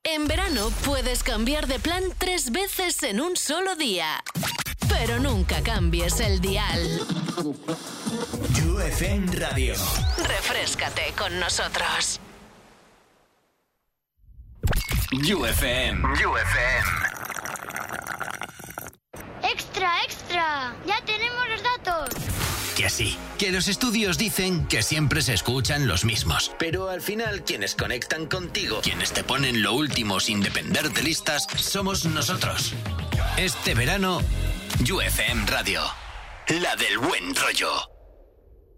En verano puedes cambiar de plan 3 veces en un solo día. Pero nunca cambies el dial. UFM Radio. Refréscate con nosotros. UFM. ¡Extra, extra! ¡Ya tenemos los datos! Que sí, que los estudios dicen que siempre se escuchan los mismos. Pero al final, quienes conectan contigo, quienes te ponen lo último sin depender de listas, somos nosotros. Este verano, UFM Radio. La del buen rollo.